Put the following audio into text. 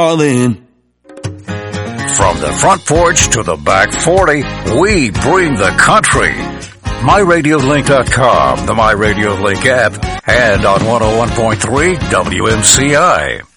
All in. From the front porch to the back 40, we bring the country. MyRadioLink.com, the MyRadioLink app, and on 101.3 WMCI.